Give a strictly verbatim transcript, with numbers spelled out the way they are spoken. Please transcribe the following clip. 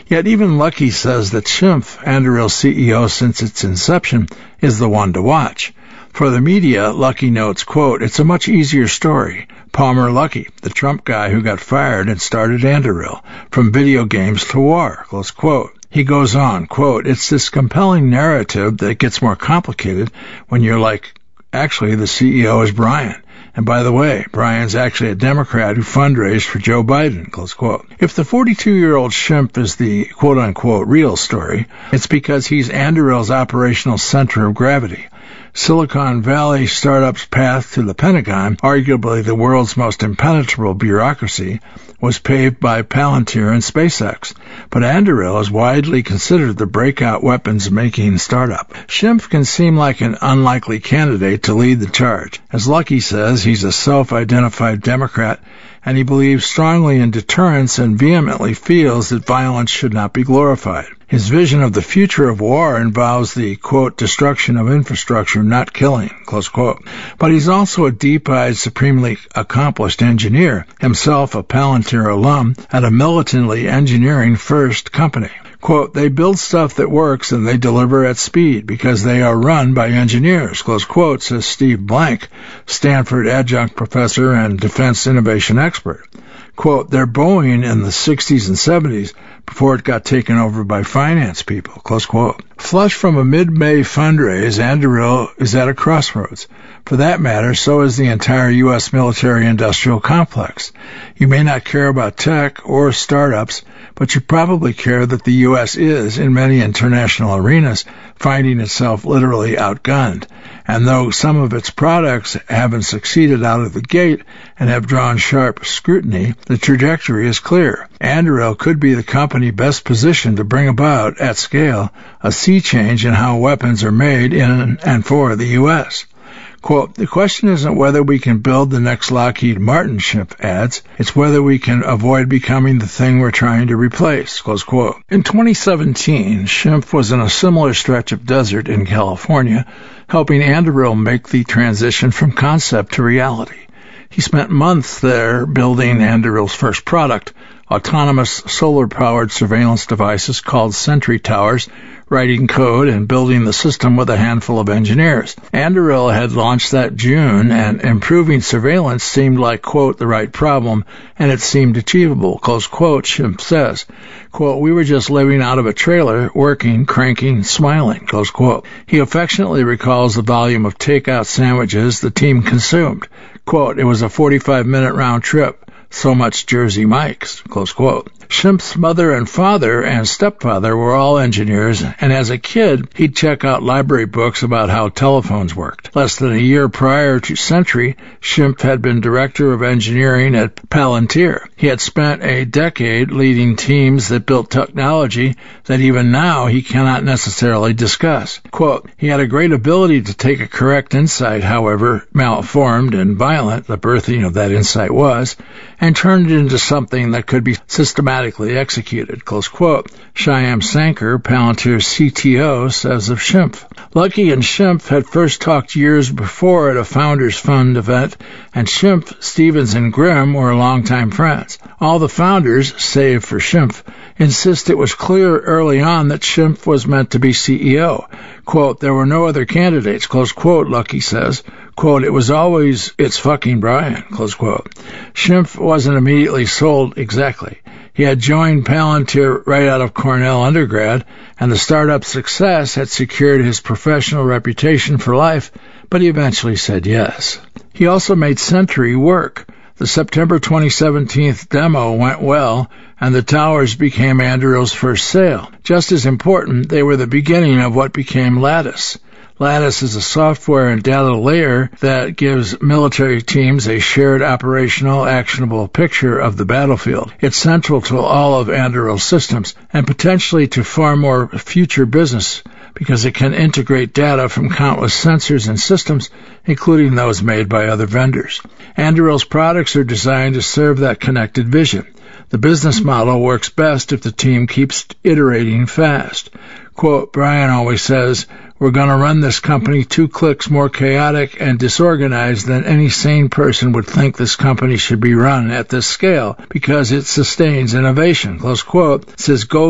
Yet even Lucky says that Schimpf, Anduril's C E O since its inception, is the one to watch. For the media, Lucky notes, quote, "It's a much easier story. Palmer Luckey, the Trump guy who got fired and started Anduril, from video games to war," close quote. He goes on, quote, "It's this compelling narrative that gets more complicated when you're like, actually, the C E O is Brian. And by the way, Brian's actually a Democrat who fundraised for Joe Biden," close quote. If the forty-two-year-old Schimpf is the quote-unquote real story, it's because he's Anduril's operational center of gravity. Silicon Valley startup's path to the Pentagon, arguably the world's most impenetrable bureaucracy, was paved by Palantir and SpaceX, but Anduril is widely considered the breakout weapons-making startup. Schimpf can seem like an unlikely candidate to lead the charge. As Lucky says, he's a self-identified Democrat, and he believes strongly in deterrence and vehemently feels that violence should not be glorified. His vision of the future of war involves the, quote, "destruction of infrastructure, not killing," close quote. But he's also a deep-eyed, supremely accomplished engineer, himself a Palantir alum at a militantly engineering-first company. Quote, "They build stuff that works and they deliver at speed because they are run by engineers," close quote, says Steve Blank, Stanford adjunct professor and defense innovation expert. Quote, "They're Boeing in the sixties and seventies before it got taken over by finance people," close quote. Flush from a mid-May fundraise, Anduril is at a crossroads. For that matter, so is the entire U S military-industrial complex. You may not care about tech or startups, but you probably care that the U S is, in many international arenas, finding itself literally outgunned. And though some of its products haven't succeeded out of the gate and have drawn sharp scrutiny, the trajectory is clear. Anduril could be the company best positioned to bring about, at scale, a sea change in how weapons are made in and for the U S. Quote, "The question isn't whether we can build the next Lockheed Martin," Schimpf adds. "It's whether we can avoid becoming the thing we're trying to replace," close quote. In twenty seventeen, Schimpf was in a similar stretch of desert in California, helping Anduril make the transition from concept to reality. He spent months there building Anduril's first product, autonomous solar-powered surveillance devices called Sentry Towers, writing code and building the system with a handful of engineers. Anduril had launched that June, and improving surveillance seemed like, quote, "the right problem," and it seemed achievable, close quote, Schimpf says. Quote, "We were just living out of a trailer, working, cranking, smiling," close quote. He affectionately recalls the volume of takeout sandwiches the team consumed. Quote, "It was a forty-five minute round trip. So much Jersey Mike's," close quote. Schimpf's mother and father and stepfather were all engineers, and as a kid, he'd check out library books about how telephones worked. Less than a year prior to Sentry, Schimpf had been director of engineering at Palantir. He had spent a decade leading teams that built technology that even now he cannot necessarily discuss. Quote, "He had a great ability to take a correct insight, however malformed and violent the birthing of that insight was, and turn it into something that could be systematically executed," close quote. Shyam Sankar, Palantir's C T O, says of Schimpf. Lucky and Schimpf had first talked years before at a Founders Fund event, and Schimpf, Stevens, and Grimm were longtime friends. All the founders, save for Schimpf, insist it was clear early on that Schimpf was meant to be C E O. Quote, "There were no other candidates," close quote, Lucky says. Quote, "It was always, it's fucking Brian," close quote. Schimpf wasn't immediately sold exactly. He had joined Palantir right out of Cornell undergrad, and the startup's success had secured his professional reputation for life, but he eventually said yes. He also made Sentry work. The September twenty seventeen demo went well, and the towers became Anduril's first sale. Just as important, they were the beginning of what became Lattice. Lattice is a software and data layer that gives military teams a shared operational, actionable picture of the battlefield. It's central to all of Anduril's systems and potentially to far more future business because it can integrate data from countless sensors and systems, including those made by other vendors. Anduril's products are designed to serve that connected vision. The business model works best if the team keeps iterating fast. Quote, "Brian always says, we're going to run this company two clicks more chaotic and disorganized than any sane person would think this company should be run at this scale because it sustains innovation," close quote, says Go